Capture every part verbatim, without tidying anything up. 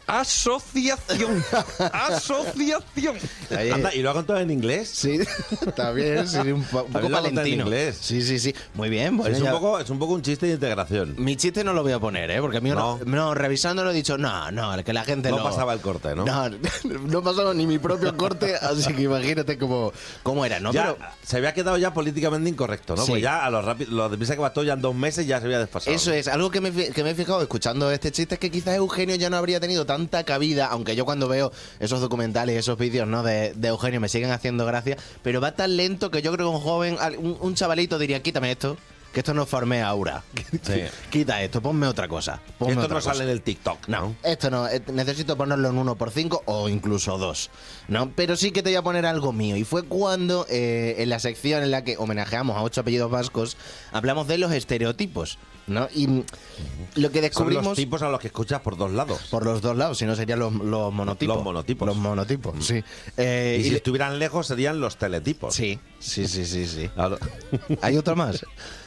Asociación. Asociación. Oye, Anda, ¿y lo ha contado en inglés? sí, también, sí, un, po- un poco También lo ha contado en palentino. inglés. Sí, sí, sí. Muy bien, bueno, es, un ya- poco, es un poco un chiste de integración. Mi chiste no lo voy a poner, ¿eh? Porque a mí no, No. no revisándolo he dicho, no, no, que la gente No lo... pasaba el corte, ¿no? No, no pasaba ni mi propio corte, así que imagínate cómo, cómo era, ¿no? Ya, Pero se había quedado ya políticamente incorrecto, ¿no? Sí. Pues ya a los rápidos, los de prisa que bastó ya en dos meses ya se había desfasado. eso es, algo que me, fi- que me he fijado escuchando este chiste es que quizás Eugenio ya no habría tenido tanta cabida, aunque yo cuando veo esos documentales, esos vídeos, ¿no? De, de Eugenio me siguen haciendo gracia, pero va tan lento que yo creo que un joven, al- un, un chavalito diría, quítame esto, que esto no formea aura. Sí. Quita esto, ponme otra cosa. Ponme Esto otra no cosa. sale en el TikTok, ¿no? Esto no, eh, necesito ponerlo en uno por cinco o incluso dos, ¿no? Pero sí que te voy a poner algo mío. Y fue cuando, eh, en la sección en la que homenajeamos a ocho apellidos vascos, hablamos de los estereotipos, ¿no? Y mm, lo que Son descubrimos... los tipos a los que escuchas por dos lados. Por los dos lados, si no serían los, los monotipos. Los monotipos. Los monotipos, sí. Eh, y si le- estuvieran lejos serían los teletipos. Sí, sí, sí, sí, sí. Claro. ¿Hay otro más?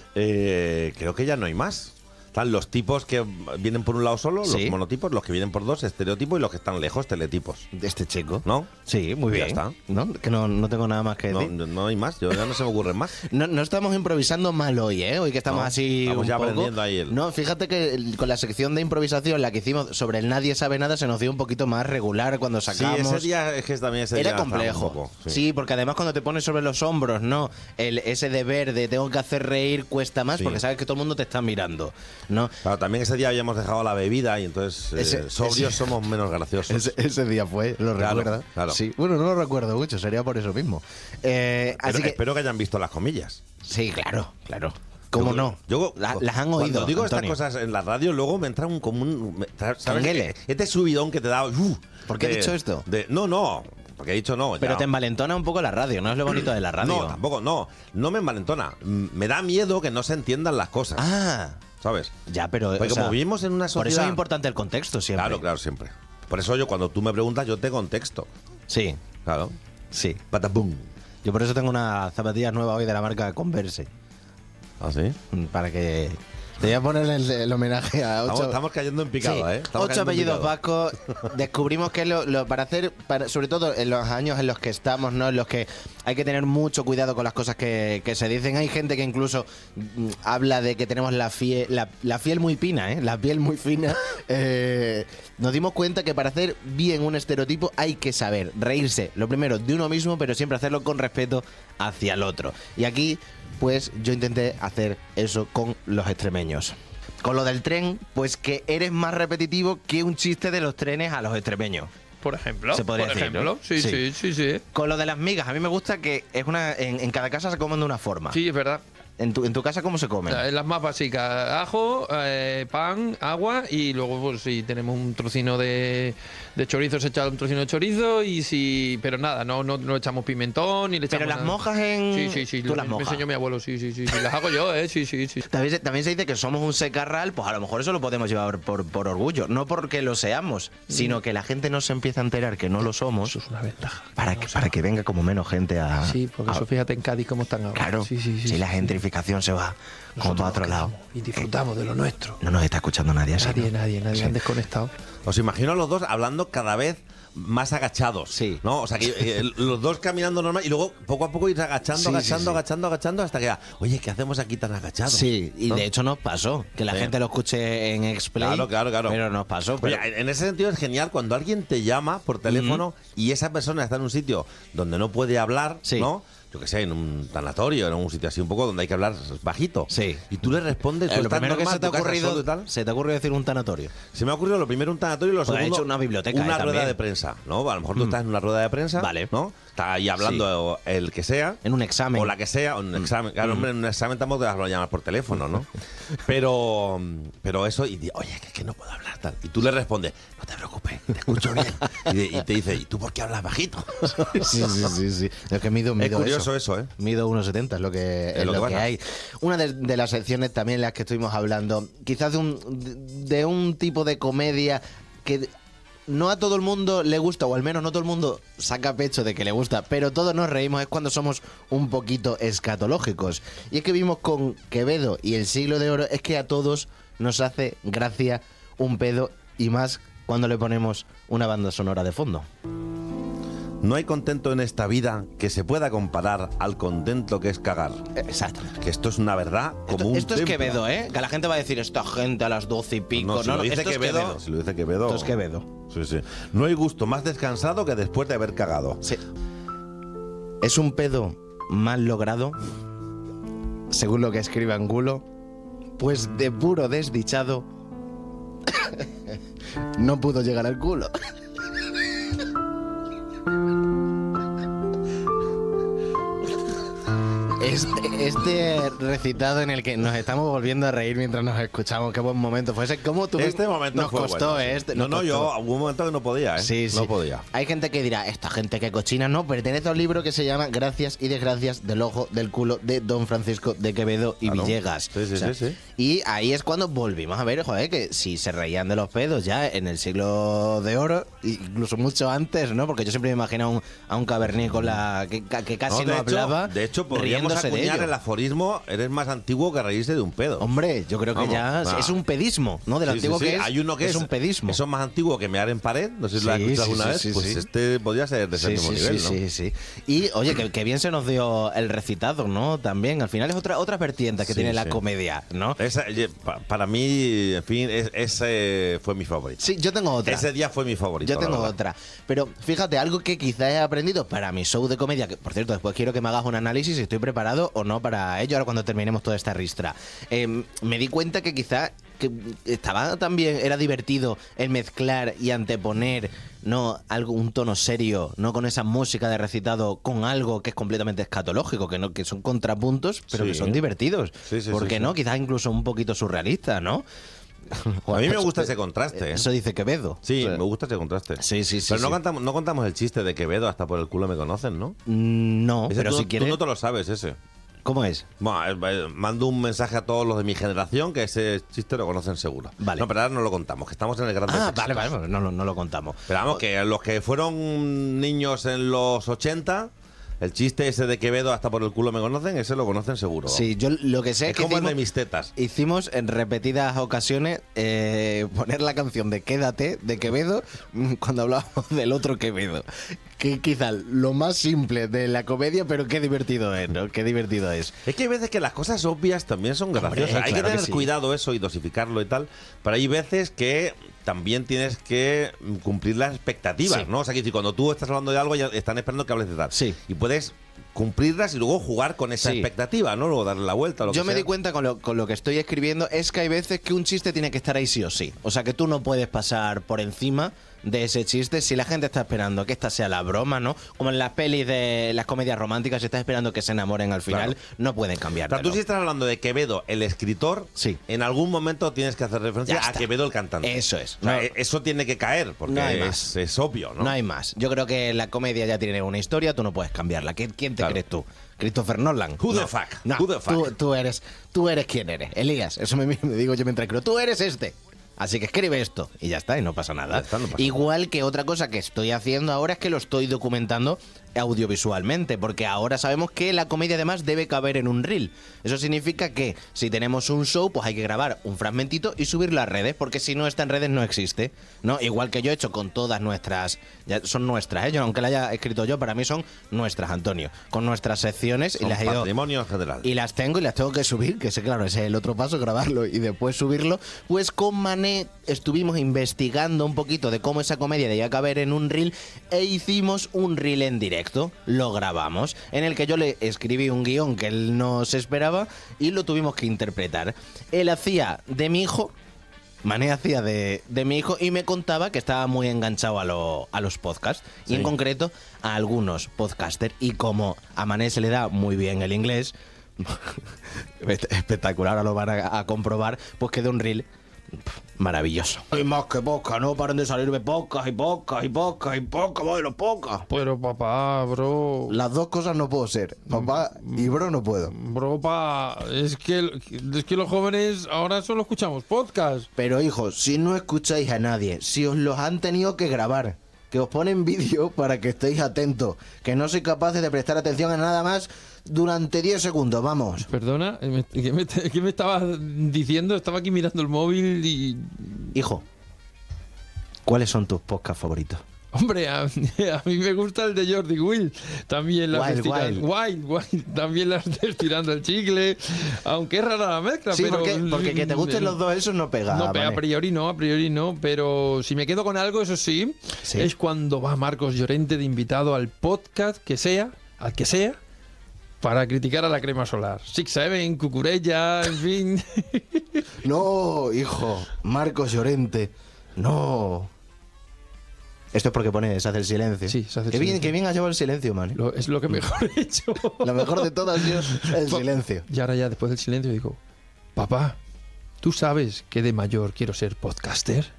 Eh, creo que ya no hay más. Están los tipos que vienen por un lado solo, Sí. los monotipos, los que vienen por dos, estereotipos, y los que están lejos, teletipos. De este chico. ¿No? Sí, muy Ya bien. está. ¿No? Que no, no tengo nada más que No, decir. no hay más, yo ya no se me ocurren más. No, no estamos improvisando mal hoy, ¿eh? Hoy que estamos No, así estamos un ya poco. aprendiendo ahí el- No, fíjate que el- con la sección de improvisación, la que hicimos sobre el Nadie Sabe Nada, se nos dio un poquito más regular cuando Sí, sacamos... ese día es que también ese Era día estaba complejo. un poco, sí. porque además cuando te pones sobre los hombros, ¿no? El, ese deber de tengo que hacer reír cuesta más Sí. porque sabes que todo el mundo te está mirando, ¿no? Claro, también ese día habíamos dejado la bebida y entonces eh, Ese- sobrios ese- somos menos graciosos. Ese, ese día fue, ¿lo Claro, recuerdas? claro. Sí, bueno, no lo recuerdo mucho, sería por eso mismo. Eh, Pero así que, espero que hayan visto las comillas. sí, claro, claro. ¿Cómo Yo- no? Yo, La- las han Cuando oído. digo Antonio. estas cosas en la radio, luego me entra un común. me- ¿Sabes? Canguele. Este subidón que te da. Uh, ¿Por qué he de- dicho esto? de- no, no. Porque he dicho no. Pero ya. te envalentona un poco la radio, ¿no? Es lo bonito de la radio. No, tampoco, no. No me envalentona. Mm, Me da miedo que no se entiendan las cosas. Ah, ¿Sabes? ya, pero. Porque o sea, como vivimos en una Por eso sociedad. es importante el contexto siempre. Claro, claro, siempre. Por eso yo, cuando tú me preguntas, yo te contesto. Sí, Claro. sí. Patapum. Yo por eso tengo una zapatilla nueva hoy de la marca Converse. ¿Ah, sí? Para que. Te voy a poner el, el homenaje a ocho. Estamos, estamos cayendo en picado, Sí, ¿eh? Estamos ocho cayendo en apellidos picado. vascos. Descubrimos que lo, lo- para hacer, para, sobre todo en los años en los que estamos, ¿no? En los que hay que tener mucho cuidado con las cosas que, que se dicen. Hay gente que incluso mm, habla de que tenemos la, fie- la, la piel muy fina, ¿eh? La piel muy fina. Eh, nos dimos cuenta que para hacer bien un estereotipo hay que saber reírse, lo primero, de uno mismo, pero siempre hacerlo con respeto hacia el otro. Y aquí, pues, yo intenté hacer eso con los extremeños. Con lo del tren, pues que eres más repetitivo que un chiste de los trenes a los extremeños. Por ejemplo. Se podría por decir, ejemplo. ¿no? Sí, Sí. sí, sí, sí. Con lo de las migas, a mí me gusta que es una en, en cada casa se comen de una forma. Sí, es verdad. En tu, en tu casa, ¿cómo se comen? Eh, Las más básicas, ajo, eh, pan, agua y luego pues si tenemos un trocino de, de chorizo, se echa un trocino de chorizo y si, pero nada, no, no, no echamos pimentón ni le echamos Pero las nada. mojas en... Sí, sí, sí, Tú lo- las me mojas. enseñó mi abuelo, sí, sí, sí, sí, las hago yo, eh, sí, sí, sí. También se, también se dice que somos un secarral, pues a lo mejor eso lo podemos llevar por, por orgullo. No porque lo seamos, sino que la gente no se empieza a enterar que no lo somos Eso es una ventaja. para que, para que venga como menos gente a... Sí, porque a- eso fíjate en Cádiz cómo están ahora. Claro, sí, sí, sí, si sí, la sí. gentrificación se va como Nosotros para otro nos lado. quedamos y disfrutamos de lo nuestro. No nos está escuchando nadie así. Nadie, ¿no? nadie, nadie, Sí. han desconectado. Os imagino a los dos hablando cada vez más agachados. Sí. ¿No? O sea, que eh, los dos caminando normal y luego poco a poco ir agachando, Sí, sí, agachando, sí. agachando, agachando hasta que, oye, ¿qué hacemos aquí tan agachados? Sí, y ¿No? de hecho nos pasó. Que la Sí. gente lo escuche en Xplay. Claro, claro, claro. Pero nos pasó. Oye, pero- en ese sentido es genial cuando alguien te llama por teléfono y esa persona está en un sitio donde no puede hablar, Sí. ¿no? Yo que sé, en un tanatorio, en un sitio así un poco donde hay que hablar bajito. Sí. Y tú le respondes, Eh, tú lo estás primero que normal, se te ha tu casa ocurrido, solo y tal. se te ha ocurrido decir un tanatorio. Se me ha ocurrido lo primero un tanatorio y lo Pues ha segundo hecho una biblioteca, una eh, rueda también. de prensa, ¿no? A lo mejor tú estás en una rueda de prensa, Vale. ¿no? Está ahí hablando el que sea. En un examen. O la que sea, o en un examen. Claro, hombre, en un examen tampoco te vas a llamar por teléfono, ¿no? pero, pero eso, y di, oye, que, que no puedo hablar tal. Y tú le respondes, no te preocupes, te escucho bien. Y, de- y te dice, ¿y tú por qué hablas bajito? Sí, sí, sí, sí. Es que mido, Es mido curioso eso, ¿eh? Mido uno setenta, es lo que, es lo lo que que pasa. hay. Una de, de las secciones también en las que estuvimos hablando, quizás de un, de un tipo de comedia que no a todo el mundo le gusta, o al menos no todo el mundo saca pecho de que le gusta, pero todos nos reímos, es cuando somos un poquito escatológicos. Y es que vimos con Quevedo y el Siglo de Oro, es que a todos nos hace gracia un pedo y más cuando le ponemos una banda sonora de fondo. No hay contento en esta vida que se pueda comparar al contento que es cagar. Exacto. Que esto es una verdad como Esto, un esto es templo. Quevedo, ¿eh? Que la gente va a decir, esta gente a las doce y pico. No, No, si no, lo dice esto Quevedo, es Quevedo. si lo dice Quevedo. Esto es Quevedo. Sí, sí. No hay gusto más descansado que después de haber cagado. Sí. Es un pedo mal logrado, según lo que escribe Angulo, pues de puro desdichado no pudo llegar al culo. Este, este recitado en el que nos estamos volviendo a reír mientras nos escuchamos, qué buen momento fue ese. ¿Cómo tú Este momento nos fue costó, bueno, sí. eh? Este, No, nos no, costó. yo hubo un momento que no podía, ¿eh? Sí, sí. No podía. Hay gente que dirá, esta gente que cochina, no, pertenece a un libro que se llama Gracias y Desgracias del Ojo del Culo de Don Francisco de Quevedo y Claro. Villegas. Sí, sí, O sea, sí, sí. Y ahí es cuando volvimos a ver, joder, que si se reían de los pedos ya en el siglo de oro, incluso mucho antes, ¿no? Porque yo siempre me imagino a un, a un cavernícola que, que casi no, de hecho, hablaba de hecho, podríamos riéndose de acuñar ello. el aforismo, eres más antiguo que reírse de un pedo. Hombre, yo creo que Vamos, ya va. es un pedismo, ¿no? De lo Sí, sí, antiguo sí. que es, Hay uno que es, es un pedismo. Eso es más antiguo que mear en pared. No sé si lo has Sí, escuchado sí, alguna sí, vez. sí, pues sí. este podría ser de ese Sí, mismo sí, nivel, sí, ¿no? sí, sí. Y oye, que, que bien se nos dio el recitado, ¿no? También, al final es otra otra vertiente que Sí, tiene la sí. comedia, ¿no? Esa, oye, pa- para mí, en fin, es- ese fue mi favorito. Sí, yo tengo otra. Ese día fue mi favorito. Yo la tengo verdad. otra. Pero fíjate, algo que quizás he aprendido para mi show de comedia, que por cierto, después quiero que me hagas un análisis si estoy preparado o no para ello, ahora cuando terminemos toda esta ristra. Eh, me di cuenta que quizás que estaba también, era divertido el mezclar y anteponer, ¿no? Algo, un tono serio, ¿no? Con esa música de recitado, con algo que es completamente escatológico, que no, que son contrapuntos, pero Sí. que son divertidos. Sí, sí, ¿Por sí, qué sí. no? Quizás incluso un poquito surrealista, ¿no? A mí me gusta ese contraste. ¿eh? Eso dice Quevedo. Sí, O sea, me gusta ese contraste. Sí, sí, sí. Pero no, sí. Contamos, no contamos el chiste de Quevedo, hasta por el culo me conocen, ¿no? Mm, No, Ese pero tú, si tú quieres. no te lo sabes, ese. ¿Cómo es? Bueno, eh, eh, mando un mensaje a todos los de mi generación que ese chiste lo conocen seguro. Vale. No, pero ahora no lo contamos, que estamos en el grande. Ah, vale, vale, no, no, no lo contamos. Pero vamos, que los que fueron niños en los ochenta, el chiste ese de Quevedo hasta por el culo me conocen, ese lo conocen seguro. Sí, yo lo que sé Es es que como el hicimos, de mis tetas. hicimos en repetidas ocasiones eh, poner la canción de Quédate de Quevedo mm, cuando hablábamos del otro Quevedo. Que quizá lo más simple de la comedia, pero qué divertido es, ¿no? Qué divertido es. Es que hay veces que las cosas obvias también son graciosas. Hay que claro que tener sí. cuidado eso y dosificarlo y tal. Pero hay veces que también tienes que cumplir las expectativas, Sí. ¿no? O sea, que si cuando tú estás hablando de algo ya están esperando que hables de tal. Sí. Y puedes cumplirlas y luego jugar con esa Sí. expectativa, ¿no? Luego darle la vuelta o lo Yo que me sea. di cuenta con lo, con lo que estoy escribiendo es que hay veces que un chiste tiene que estar ahí sí o sí. O sea, que tú no puedes pasar por encima de ese chiste si la gente está esperando que esta sea la broma, ¿no? Como en las pelis de las comedias románticas, si estás esperando que se enamoren al final, Claro. no pueden O cambiar. sea, tú si estás hablando de Quevedo, el escritor, Sí. en algún momento tienes que hacer referencia Ya a está. Quevedo, el cantante. Eso es. O sea, No- e- eso tiene que caer, porque No hay es, más. es obvio, ¿no? No hay más. Yo creo que la comedia ya tiene una historia, tú no puedes cambiarla. ¿Quién, quién te Claro. crees tú? ¿Christopher Nolan? Who the No. fuck? No, Who the fuck? Tú, tú eres, tú eres quien eres. Elías, eso me, me digo yo mientras creo. Tú eres este. Así que escribe esto y ya está, y no pasa nada. Ya está, no pasa Igual que otra cosa que estoy haciendo ahora es que lo estoy documentando audiovisualmente, porque ahora sabemos que la comedia además debe caber en un reel. Eso significa que si tenemos un show, pues hay que grabar un fragmentito y subirlo a redes, porque si no está en redes no existe, ¿no? Igual que yo he hecho con todas nuestras, ya son nuestras, ¿eh? Yo, aunque la haya escrito yo, para mí son nuestras, Antonio, con nuestras secciones y Son las he ido patrimonio en general. y las tengo y las tengo que subir, que ese, claro, ese es el otro paso, grabarlo y después subirlo. Pues con Mané estuvimos investigando un poquito de cómo esa comedia debía caber en un reel e hicimos un reel en directo. Lo grabamos, en el que yo le escribí un guión que él no se esperaba y lo tuvimos que interpretar. Él hacía de mi hijo. Mané hacía de, de mi hijo y me contaba que estaba muy enganchado a, lo- a los podcasts y en Sí. concreto a algunos podcasters, y como a Mané se le da muy bien el inglés, espectacular, ahora lo van a, a comprobar, pues quedó un reel pf, maravilloso. Y más que podcast, no paran de salirme podcast y podcast y podcast y podcast, bueno, podcast. Pero papá, bro. Las dos cosas no puedo ser, papá y bro no puedo. Bro, pa, es que, es que los jóvenes ahora solo escuchamos podcast. Pero hijos, si no escucháis a nadie, si os los han tenido que grabar, que os ponen vídeo para que estéis atentos, que no sois capaces de prestar atención a nada más durante diez segundos, vamos. Perdona, ¿me- ¿qué me, qué me estabas diciendo? Estaba aquí mirando el móvil y... Hijo, ¿Cuáles son tus podcasts favoritos? Hombre, a, a mí me gusta el de Jordi Wild. También las Wild, de estiran- Wild. Wild, Wild. También las de estirando el chicle. Aunque es rara la mezcla, Sí, pero. porque, porque que te gusten los dos esos no pega. No, Mané. a priori no, a priori no, pero si me quedo con algo, eso sí, Sí. es cuando va Marcos Llorente de invitado al podcast que sea, al que sea, para criticar a la crema solar. Six Seven, Cucurella, en fin. No, hijo, Marcos Llorente. No. Esto es porque pone, se hace el silencio. Sí, se hace el qué bien, silencio. qué bien has llevado el silencio, man. Lo- es lo que mejor he hecho. Lo mejor de todo ha sido el silencio. Y ahora ya, después del silencio, digo, papá, ¿tú sabes que de mayor quiero ser podcaster?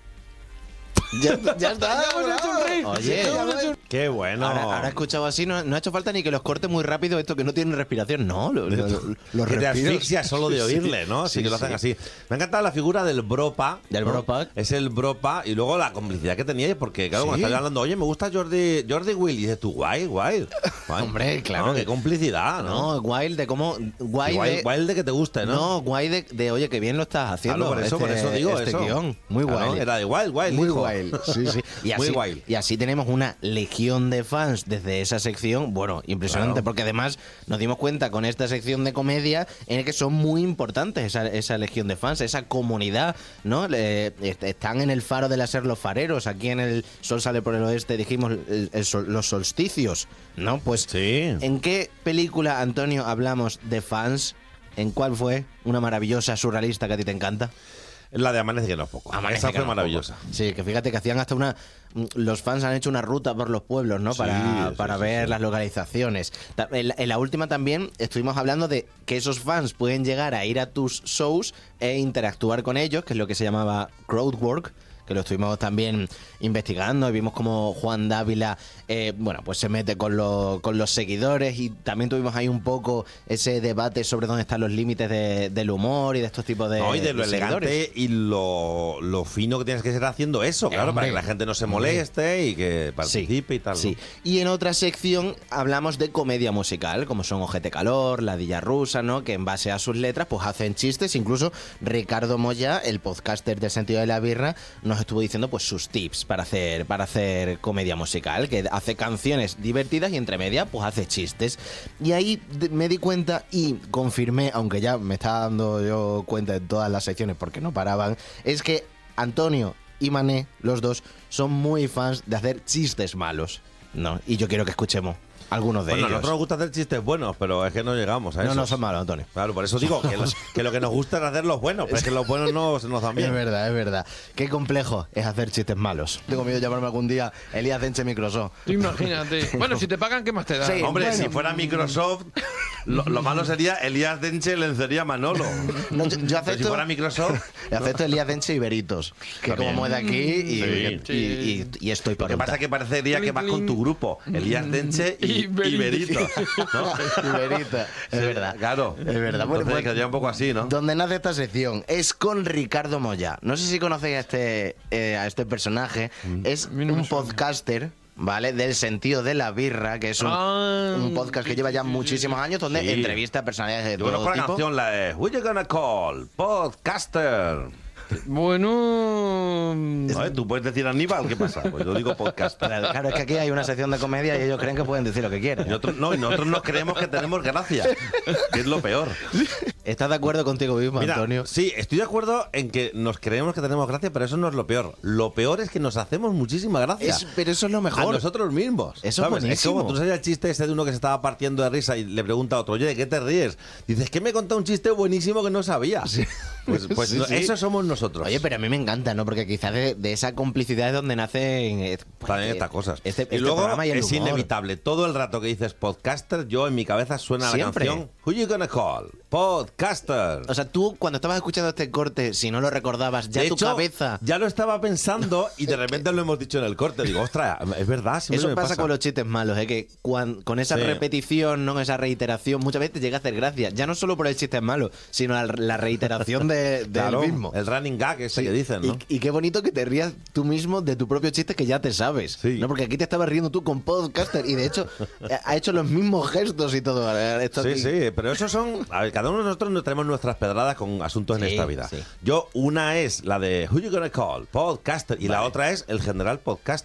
Ya, ya está. Ya hemos hecho un reel. Oye, Ya hemos hecho un- Qué bueno. ahora, ahora he escuchado así, no, no ha hecho falta ni que los corte muy rápido esto que no tienen respiración. No, lo- lo- los que te respiros- asfixias solo de Sí, oírle, ¿no? Así sí, que lo hacen sí. así. Me ha encantado la figura del bropa. Del ¿no? bropa. Es el bropa y luego la complicidad que teníais, porque claro, Sí. cuando estás hablando, oye, me gusta Jordi, Jordi Will, y dices tú, guay, guay. guay. Hombre, claro No, que- qué complicidad, ¿no? No, guay de cómo. Guay, Guay, de, guay de que te guste, ¿no? No, guay de, de, oye, que bien lo estás haciendo. Claro, por eso, este, por eso digo este eso. guión. Muy Claro, guay. era de wild, wild, Muy hijo. guay. Sí, sí. Y así, Muy guay. y así tenemos una legión de fans desde esa sección. Bueno, impresionante, Claro. porque además nos dimos cuenta con esta sección de comedia en el que son muy importantes esa, esa legión de fans, esa comunidad, ¿no? Le- est- están en el faro de la ser los fareros. Aquí en el Sol sale por el oeste dijimos el- el sol- los solsticios, ¿no? Pues Sí. ¿en qué película, Antonio, hablamos de fans? ¿En cuál fue? Una maravillosa surrealista que a ti te encanta. La de Amanece que no es poco. Amanece Esa que fue no es maravillosa. poco. Sí, que fíjate que hacían hasta una... Los fans han hecho una ruta por los pueblos, ¿no? Sí, Para, sí, para sí, ver sí. las localizaciones. Ta- En la, en la última también estuvimos hablando de que esos fans pueden llegar a ir a tus shows e interactuar con ellos, que es lo que se llamaba crowdwork, que lo estuvimos también investigando y vimos como Juan Dávila, eh, bueno, pues se mete con, los con los seguidores, y también tuvimos ahí un poco ese debate sobre dónde están los límites de- del humor y de estos tipos de No, y de lo de seguidores. elegante y lo, lo fino que tienes que ser haciendo eso, claro, para hombre. que la gente no se moleste y que participe y tal. ¿no? Sí. Y en otra sección hablamos de comedia musical, como son Ojete Calor, La Dilla Rusa, ¿no? Que en base a sus letras pues hacen chistes. Incluso Ricardo Moya, el podcaster del Sentido de la Birra, nos estuvo diciendo pues sus tips para hacer, para hacer comedia musical, que hace canciones divertidas y entre media pues hace chistes. Y ahí de- me di cuenta y confirmé, aunque ya me estaba dando yo cuenta de todas las secciones porque no paraban, es que Antonio y Mané, los dos, son muy fans de hacer chistes malos, ¿no? Y yo quiero que escuchemos algunos de Bueno, a ellos. nosotros nos gusta hacer chistes buenos, pero es que no llegamos a eso. No, no son malos, Antonio. Claro, por eso digo que, los- que lo que nos gusta es hacer los buenos, pero es que los buenos no se nos dan Es bien. verdad, es verdad. Qué complejo es hacer chistes malos. Tengo miedo de llamarme algún día Elías Denche Microsoft. Tú imagínate. Bueno, si te pagan, ¿qué más te da? Sí. Hombre, Bueno. si fuera Microsoft, lo, lo malo sería Elías Denche lencería Manolo. No, yo, yo Pero si acepto, fuera Microsoft, acepto Elías Denche y Beritos, que También. como es de aquí y, Sí. y, y- y estoy por lo que pasa es que parecería que vas con tu grupo, Elías Denche y, Y y Berito. Berito. ¿no? Iberita, es verdad. Claro. Es verdad. Bueno, Entonces, pues, quedaría un poco así, ¿no? Donde nace esta sección es con Ricardo Moya. No sé si conocéis a este, eh, a este personaje. Es A mí no me un suena. podcaster, ¿vale? Del Sentido de la Birra, que es un, Ah, un podcast que lleva ya sí, sí, muchísimos años, donde Sí. entrevista a personalidades de Yo todo conozco la tipo. canción, la de Who You Gonna Call? Podcaster. Bueno. A ver, tú puedes decir Aníbal, ¿qué pasa? Pues yo digo podcaster. Claro, claro, es que aquí hay una sección de comedia y ellos creen que pueden decir lo que Y quieran. nosotros, no, y nosotros nos creemos que tenemos gracia, que es lo peor. ¿Estás de acuerdo contigo mismo, Mira, Antonio? sí, estoy de acuerdo en que nos creemos que tenemos gracia, pero eso no es lo peor. Lo peor es que nos hacemos muchísima gracia. Es- pero eso es lo A mejor. nosotros mismos. Eso es ¿sabes? buenísimo. como tú sabes el chiste ese de uno que se estaba partiendo de risa y le pregunta a otro, oye, ¿de qué te ríes? Dices, que me he contado un chiste buenísimo que no sabía. Pues, pues Sí, no, sí. eso somos nosotros. Oye, pero a mí me encanta, ¿no? Porque quizás de, de esa complicidad es donde nacen eh, pues, También eh, estas cosas. Este, y este luego programa y el es humor. inevitable. Todo el rato que dices podcaster, yo en mi cabeza suena Siempre. la canción Who You Gonna Call? Podcaster. O sea, tú cuando estabas escuchando este corte, si no lo recordabas, ya De tu hecho, cabeza... ya lo estaba pensando y de repente lo hemos dicho en el corte. Digo, ostras, es verdad, siempre Eso me pasa, pasa. con los chistes malos, ¿eh? Que cuan- con esa Sí. repetición, ¿no? Esa reiteración, muchas veces te llega a hacer gracia. Ya no solo por el chiste malo, sino la, la reiteración de, del Claro, mismo. el running gag ese que dicen, ¿no? Y, y qué bonito que te rías tú mismo de tu propio chiste que ya te sabes. Sí. ¿No? Porque aquí te estabas riendo tú con podcaster y de hecho ha hecho los mismos gestos y todo. Esto Sí, aquí- sí, pero esos son... A ver, cada uno de nosotros nos tenemos nuestras pedradas con asuntos en Sí, esta vida. sí. Yo, una es la de Who You Gonna Call, podcaster, y la otra es el general podcaster.